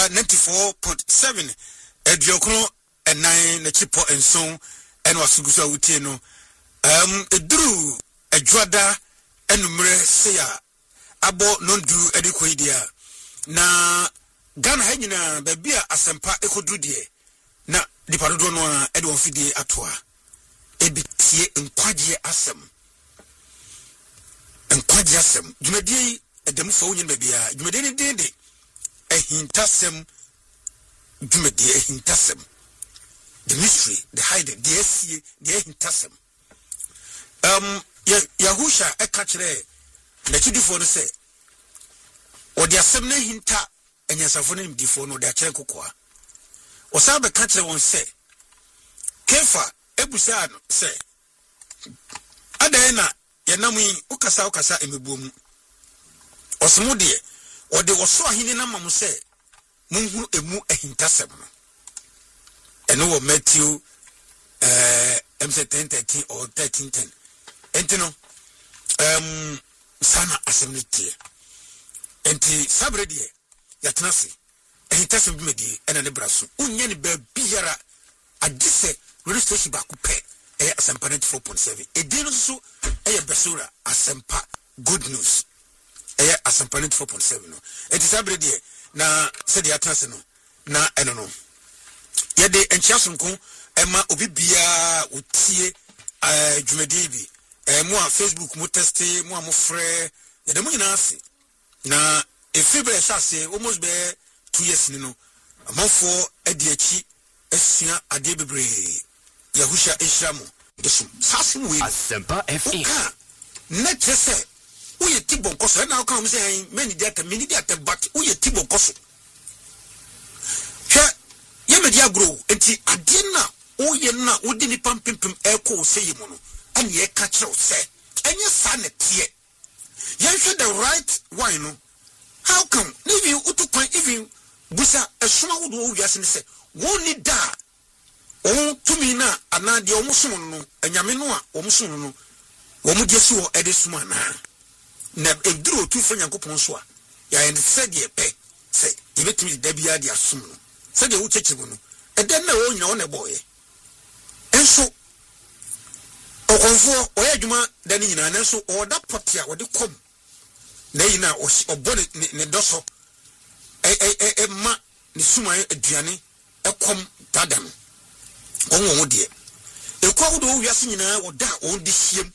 Asempa 94.7 Ediokro and 9 na chipo and so and wasugusa wutie no eduru adwada enumre seya abo nondu edikoidia na Ghana hanyina babia Asempa ekoduru de na dipadodo no a ede won fidie atoa ebitie nkwaje asem dwumadie edem fa wonyin babia dwumadie ne dende ehintasem dwumadie ehintasem the mystery the hide the esie the ehintasem Yahusha ekachire na chidifo no se odi asem na hinta enyasafo ne mdifo no de akire kokoa osabe kachire won se kefa ebusa no se adena yenamu ukasa emebuomu osmo de ode woso ahine na mamu se munhuru emu ehintasem no eno wo Matthew MC 10:13 or 13:10 entino sana assemblity enti sabredi yatenase ehintasem bimedi ena ne braso unya ne ba biara adise registration ba kupe Asempa 94.7 edino so besura Asempa good news Asempa 94.7 no enti sabredi na se de yatenase no na eno no yede enchiasonko ema obi bia otie dwumadi bi mo a Facebook mo teste mo amofre yede mo nyina ase na efibre sase almost be 2 years ni no amanfo adi achi asua ade bebre Yahusha Eshramu desum sase we Asempa FM na chese uye tibon koso na aka mo say many data but uye tibon koso media grow enti ade na oye na odi ni pampempem eko sey mu no ane e ka kire se enye sa na tie yen hwe the right wine no how come if you utukwan even busa esoma wodo wo wiase ne se won ni da on tumi na anade o musom no anyame no a o musom no wo mu de so e de suma na eduro tu fa Nyankopon so a ya en se de pe se ibetumi da bia de asom no se de wo chechibu no eden na wo nyina wo ne boye enso okonfo oya adwuma da ni nyina nanso oda potia wo de kom na yina obone ne doso ma ne suma aduane ekom tadam onwo de ekwa wo do wiase nyina wo da wo de hiem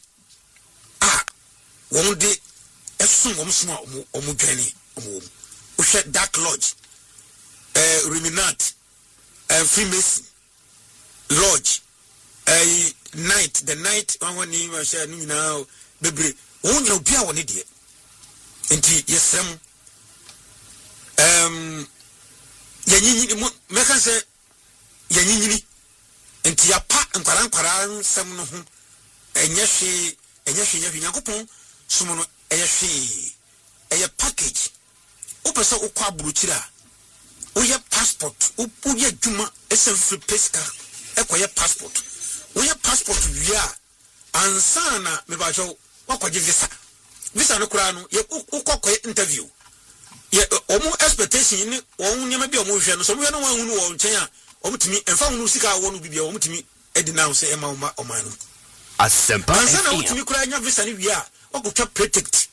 wo de esun wo suma omu dwane omu wo hwe Dark Lodge Ruminant Freemason Lodge the night when you share now bebre won you bia woni de enti yesem yanyinyi meka se yanyinyi enti ya pa nkwara nsem no ho enye hwe Nyankopon sumo no eye package opese okwa buruchira oye passport oye djuma esenfri pesca ekoye passport oye passport wia ansana mebajo wakwaje visa no kura no ye ukokoye interview ye omu expectation ni won nyama bi omu hwe no so mo no wan hunu wo nchen a omutimi emfa hunu sika wo no bibia omutimi edinaunce ema omanu Asempa ansana omutimi kura nya visa ni wia okotwa protect